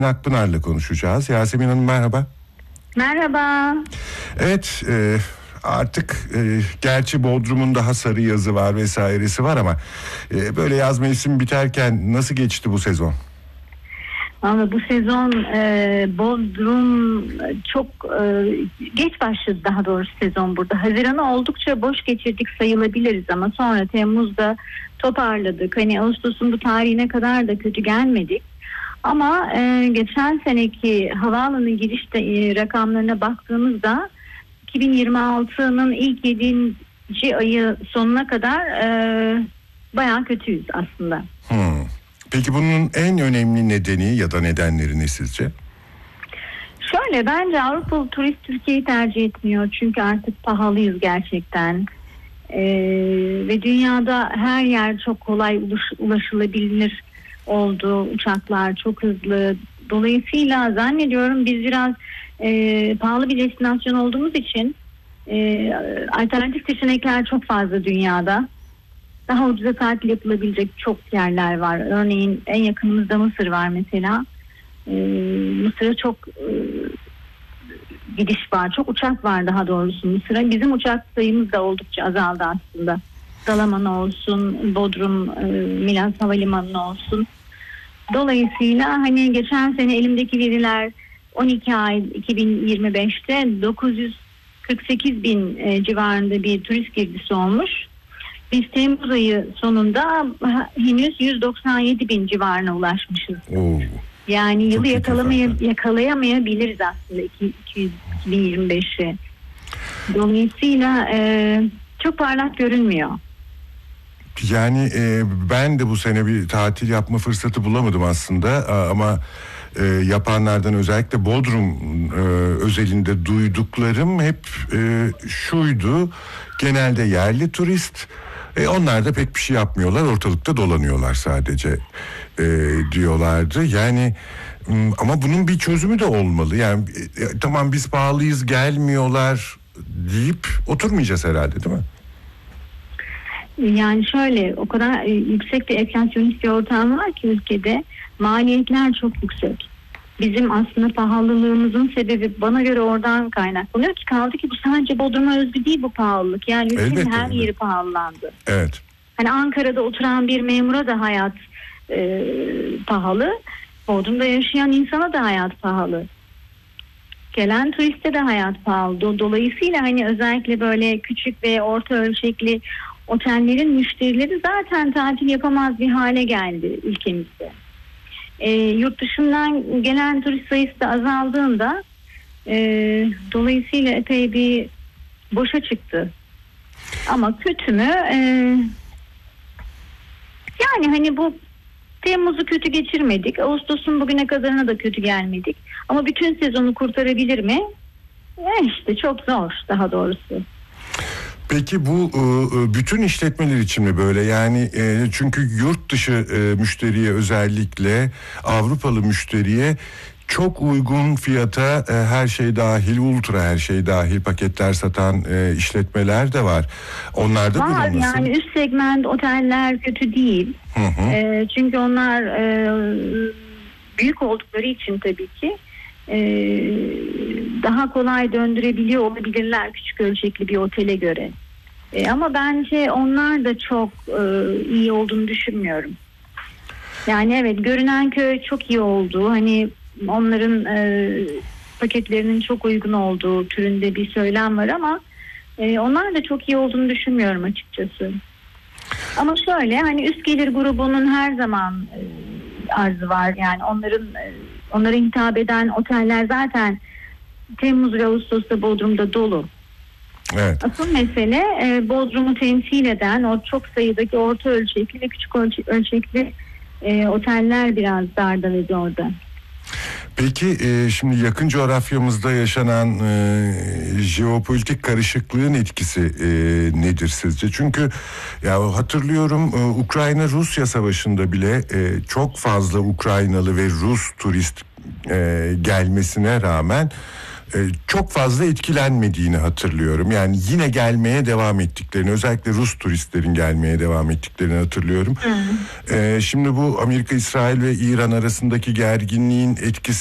Akpınar'la konuşacağız. Yasemin Hanım merhaba. Merhaba. Evet, artık gerçi Bodrum'un daha sarı yazı var vesairesi var ama böyle yaz mevsimi biterken nasıl geçti bu sezon? Ama bu sezon Bodrum çok geç başladı, daha doğrusu sezon burada. Haziran'ı oldukça boş geçirdik sayılabiliriz ama sonra Temmuz'da toparladık. Hani Ağustos'un bu tarihine kadar da kötü gelmedik. Ama geçen seneki havaalanı giriş rakamlarına baktığımızda 2026'nın ilk 7. ayı sonuna kadar bayağı kötüyüz aslında. Peki bunun en önemli nedeni ya da nedenleri ne sizce? Şöyle, bence Avrupalı turist Türkiye'yi tercih etmiyor. Çünkü artık pahalıyız gerçekten. Ve dünyada her yer çok kolay ulaşılabilir oldu. Uçaklar çok hızlı. Dolayısıyla zannediyorum biz biraz pahalı bir destinasyon olduğumuz için alternatif seçenekler çok fazla dünyada. Daha ucuza tatil yapılabilecek çok yerler var. Örneğin en yakınımızda Mısır var mesela. Mısır'a çok gidiş var. Çok uçak var daha doğrusu Mısır'a. Bizim uçak sayımız da oldukça azaldı aslında. Dalaman olsun, Bodrum, Milas Havalimanı olsun. Dolayısıyla hani geçen sene elimdeki veriler 12 ay 2025'te 948 bin civarında bir turist girdisi olmuş. Biz Temmuz ayı sonunda henüz 197 bin civarına ulaşmışız. Yani yılı yakalayamayabiliriz aslında 2025'i. Dolayısıyla çok parlak görünmüyor. Yani ben de bu sene bir tatil yapma fırsatı bulamadım aslında ama yapanlardan özellikle Bodrum özelinde duyduklarım hep şuydu: genelde yerli turist, onlar da pek bir şey yapmıyorlar, ortalıkta dolanıyorlar sadece diyorlardı. Yani ama bunun bir çözümü de olmalı. Yani tamam biz pahalıyız gelmiyorlar deyip oturmayacağız herhalde, değil mi? Yani şöyle, o kadar yüksek bir enflasyonist bir ortam var ki ülkede, maliyetler çok yüksek. Bizim aslında pahalılığımızın sebebi bana göre oradan kaynaklanıyor ki, kaldı ki bu sadece Bodrum'a özgü değil bu pahalılık. Yani ülkenin her yeri pahalandı. Evet. Hani Ankara'da oturan bir memura da hayat pahalı. Bodrum'da yaşayan insana da hayat pahalı. Gelen turiste de hayat pahalı. Dolayısıyla hani özellikle böyle küçük ve orta ölçekli otellerin müşterileri zaten tatil yapamaz bir hale geldi ülkemizde. Yurt dışından gelen turist sayısı da azaldığında dolayısıyla epey bir boşa çıktı. Ama kötü mü? Yani hani bu Temmuz'u kötü geçirmedik. Ağustos'un bugüne kadarına da kötü gelmedik. Ama bütün sezonu kurtarabilir mi? İşte çok zor, daha doğrusu. Peki bu bütün işletmeler için mi böyle? Yani çünkü yurt dışı müşteriye, özellikle Avrupalı müşteriye çok uygun fiyata her şey dahil, ultra her şey dahil paketler satan işletmeler de var. Onlarda durum nasıl? Yani üst segment oteller kötü değil. Çünkü onlar büyük oldukları için tabii ki daha kolay döndürebiliyor olabilirler küçük ölçekli bir otele göre. Ama bence onlar da çok iyi olduğunu düşünmüyorum. Yani evet, görünen köy çok iyi oldu. Hani onların paketlerinin çok uygun olduğu türünde bir söylem var ama onlar da çok iyi olduğunu düşünmüyorum açıkçası. Ama şöyle, hani üst gelir grubunun her zaman arzı var. Yani onlara hitap eden oteller zaten Temmuz ve Ağustos'ta Bodrum'da dolu. Evet. Asıl mesele Bodrum'u temsil eden o çok sayıdaki orta ölçekli ve küçük ölçekli oteller biraz darda ve zorda. Peki şimdi yakın coğrafyamızda yaşanan jeopolitik karışıklığın etkisi nedir sizce? Çünkü ya hatırlıyorum Ukrayna-Rusya savaşında bile çok fazla Ukraynalı ve Rus turist gelmesine rağmen çok fazla etkilenmediğini hatırlıyorum. Yani yine gelmeye devam ettiklerini, özellikle Rus turistlerin gelmeye devam ettiklerini hatırlıyorum. Şimdi bu Amerika, İsrail ve İran arasındaki gerginliğin etkisi